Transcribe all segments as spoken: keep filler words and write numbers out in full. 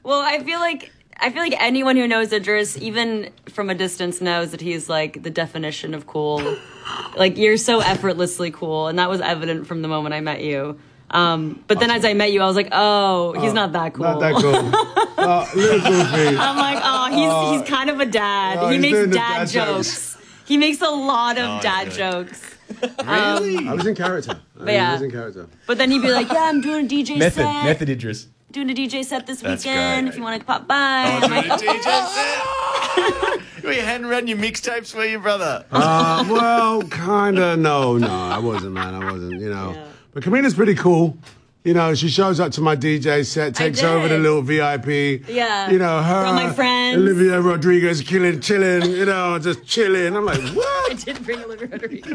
Well, I feel like I feel like anyone who knows Idris, even from a distance, knows that he's like the definition of cool. Like, you're so effortlessly cool, and that was evident from the moment I met you. Um, but then as I met you, I was like, oh, he's oh, not that cool. Not that cool. uh, little goofy. I'm like, oh, he's uh, he's kind of a dad. Uh, he makes dad, dad jokes. jokes. He makes a lot of oh, dad jokes. Really? Um, I was in character. I yeah. was in character. But then he'd be like, yeah, I'm doing a D J method, set. Method Idris. Doing a D J set this That's weekend. great. If you want to pop by. Oh, doing a D J set? You hadn't written your mixtapes, were you, brother? Uh, well, kind of. No, no, I wasn't, man. I wasn't, you know. Yeah. But Camila's pretty cool. You know, she shows up to my D J set, takes over the little V I P. Yeah. You know, her, Brought my friends. Olivia Rodrigo's killing, chilling, you know, just chilling. I'm like, what? I did bring Olivia Rodrigo.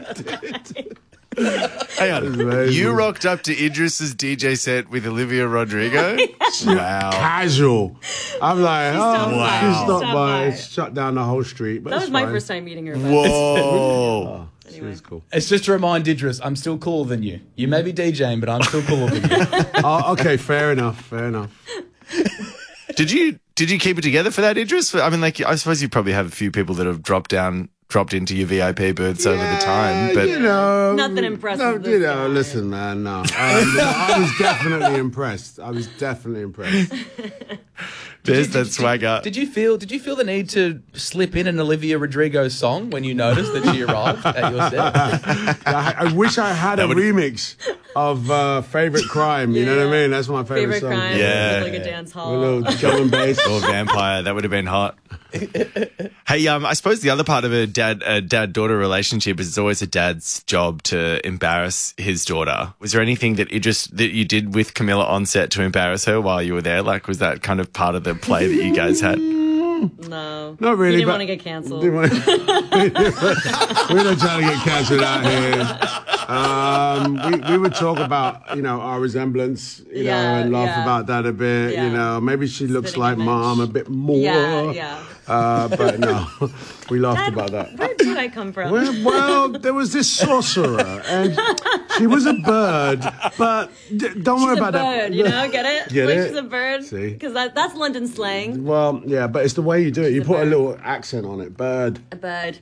Hang on. You rocked up to Idris's D J set with Olivia Rodrigo? Wow. Casual. I'm like, she oh, wow. she stopped Stop by, by. shut down the whole street. But that was it's my fine. first time meeting her. Whoa. oh, anyway. She was cool. It's just to remind Idris, I'm still cooler than you. You may be DJing, but I'm still cooler than you. oh, okay, fair enough, fair enough. Did you did you keep it together for that, Idris? I mean, like, I suppose you probably have a few people that have dropped down, dropped into your V I P booths yeah, over the time. But you know, nothing impressive. No, this you know, guy. listen, man, no. Um, I was definitely impressed. I was definitely impressed. There's that swagger. Did you feel? Did you feel the need to slip in an Olivia Rodrigo song when you noticed that she arrived at your set? I, I wish I had a remix of uh, "Favorite Crime." You yeah. know what I mean? That's my favorite, favorite song. crime. Yeah, like a dance hall. A little drum and bass. Or vampire. That would have been hot. Hey, um, I suppose the other part of a dad a dad daughter relationship is it's always a dad's job to embarrass his daughter. Was there anything that Idris that you did with Camila on set to embarrass her while you were there? Like, was that kind of part of the play that you guys had? No, not really. You didn't but want to get cancelled. We're not trying to get cancelled out here. Um, we, we would talk about, you know, our resemblance, you yeah, know, and laugh yeah. about that a bit. Yeah. You know, maybe she looks Spitting like image. mom a bit more. Yeah, yeah. Uh, but no, we laughed Dad, about that. Where did I come from? Well, well, there was this sorcerer, and she was a bird, but d- don't She's worry a about bird, that. you know, get it? Get like it? She's a bird. See? Because that, that's London slang. Well, yeah, but it's the way you do it. You a put a bird. little accent on it. Bird. A bird.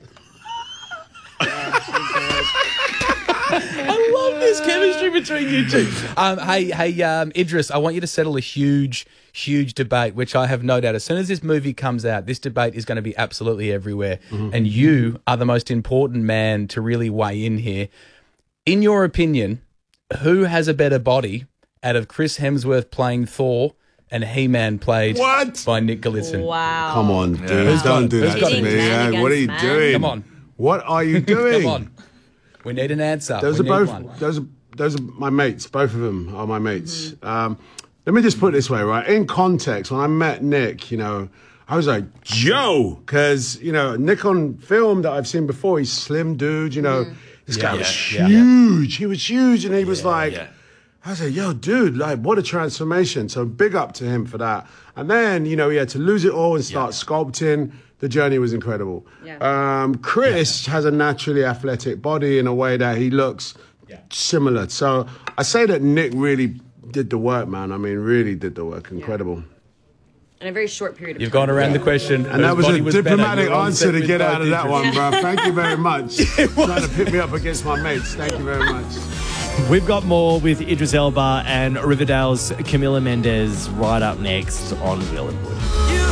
I love this chemistry between you two. Um, hey, hey, um, Idris, I want you to settle a huge, huge debate, which I have no doubt, as soon as this movie comes out, this debate is going to be absolutely everywhere. Mm-hmm. And you are the most important man to really weigh in here. In your opinion, who has a better body out of Chris Hemsworth playing Thor and He-Man played what? by Nick Gleason? Wow. Come on, dude. Yeah. Don't do Who's that got to it? me. Yeah, what are you man. doing? Come on. What are you doing? Come on. We need an answer. Those we are need both. one. Those are those are my mates. Both of them are my mates. Mm-hmm. Um, let me just put it this way, right? In context, when I met Nick, you know, I was like, Joe, because you know, Nick on film that I've seen before, he's slim dude. You know, mm. this yeah, guy yeah, was yeah, huge. Yeah. He was huge, and he was yeah, like. Yeah. I was like, yo, dude, like, what a transformation. So big up to him for that. And then, you know, he had to lose it all and start yeah. sculpting. The journey was incredible. Yeah. Um, Chris yeah. has a naturally athletic body in a way that he looks yeah. similar. So I say that Nick really did the work, man. I mean, really did the work. Incredible. Yeah. In a very short period of You've time. gone around the question. And that was a was diplomatic better. answer to get out of that one, Idris. bro. Thank you very much. Trying to pick me up against my mates. Thank you very much. We've got more with Idris Elba and Riverdale's Camila Mendes right up next on Will and Wood.